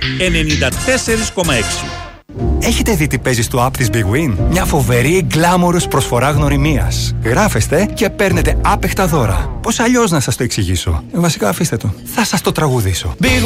94,6. Έχετε δει τι παίζει στο app της Big Win? Μια φοβερή glamorous προσφορά γνωριμίας. Γράφεστε και παίρνετε άπεχτα δώρα. Πώς αλλιώς να σας το εξηγήσω? Βασικά αφήστε το. Θα σας το τραγουδήσω. Big